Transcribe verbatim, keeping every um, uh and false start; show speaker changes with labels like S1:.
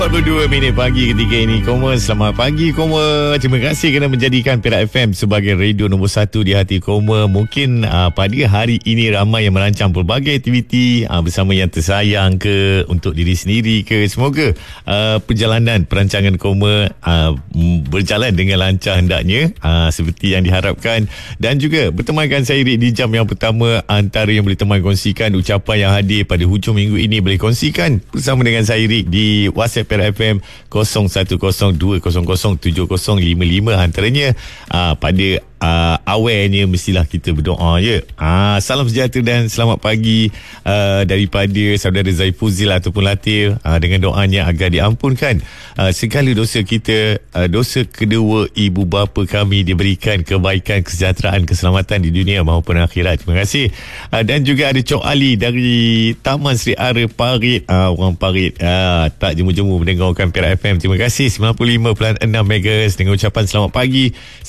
S1: empat puluh dua minit pagi ketika ini. Koma, selamat pagi Koma. Terima kasih kerana menjadikan Perak F M sebagai radio nombor satu di hati Koma. Mungkin uh, pada hari ini ramai yang merancang pelbagai aktiviti uh, bersama yang tersayang ke, untuk diri sendiri ke. Semoga uh, perjalanan perancangan Koma uh, berjalan dengan lancar hendaknya, uh, seperti yang diharapkan. Dan juga bertemankan saya Rik di jam yang pertama. Antara yang boleh teman kongsikan ucapan yang hadir pada hujung minggu ini, boleh kongsikan bersama dengan saya Rik di WhatsApp Perak F M kosong satu kosong dua kosong kosong tujuh kosong lima lima. Antaranya aa, pada aa, awarenya mestilah kita berdoa ya. Aa, salam sejahtera dan selamat pagi aa, daripada saudara Zaifuzil ataupun Latif, aa, dengan doanya agar diampunkan aa, segala dosa kita, aa, dosa kedua ibu bapa kami, diberikan kebaikan, kesejahteraan, keselamatan di dunia maupun akhirat. Terima kasih. Aa, dan juga ada Cok Ali dari Taman Sri Ara Parit. Aa, orang Parit aa, tak jemu-jemu mendengarkan Perak F M. Terima kasih. sembilan puluh lima perpuluhan enam megahertz dengan ucapan selamat pagi.